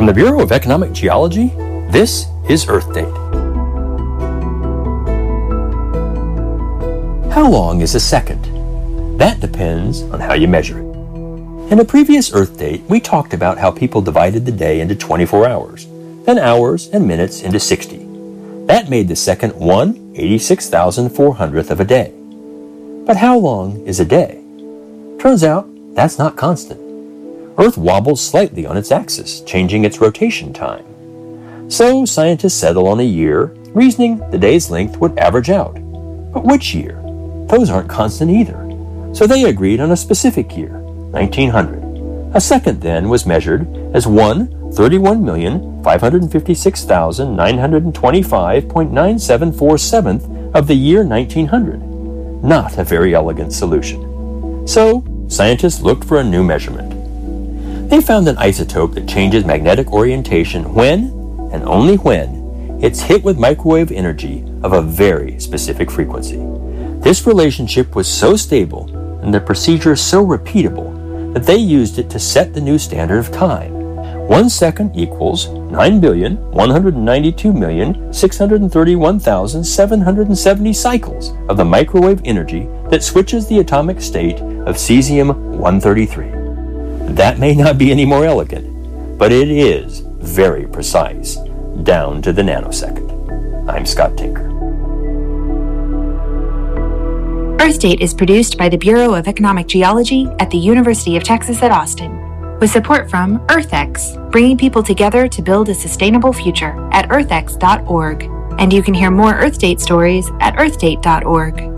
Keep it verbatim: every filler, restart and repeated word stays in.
From the Bureau of Economic Geology, this is Earth Date. How long is a second? That depends on how you measure it. In a previous Earth Date, we talked about how people divided the day into twenty-four hours, then hours and minutes into sixty. That made the second one eighty-six thousand four hundredth of a day. But how long is a day? Turns out that's not constant. Earth wobbles slightly on its axis, changing its rotation time. So scientists settle on a year, reasoning the day's length would average out. But which year? Those aren't constant either. So they agreed on a specific year, nineteen hundred. A second then was measured as one thirty-one million five hundred fifty-six thousand nine hundred twenty-five point nine seven four seventh of the year nineteen hundred. Not a very elegant solution. So scientists looked for a new measurement. They found an isotope that changes magnetic orientation when, and only when, it's hit with microwave energy of a very specific frequency. This relationship was so stable and the procedure so repeatable that they used it to set the new standard of time. One second equals nine billion one hundred ninety-two million six hundred thirty-one thousand seven hundred seventy cycles of the microwave energy that switches the atomic state of cesium one thirty-three. That may not be any more elegant, but it is very precise, down to the nanosecond. I'm Scott Tinker. Earth Date is produced by the Bureau of Economic Geology at the University of Texas at Austin, with support from EarthX, bringing people together to build a sustainable future at earth x dot org. And you can hear more Earth Date stories at earth date dot org.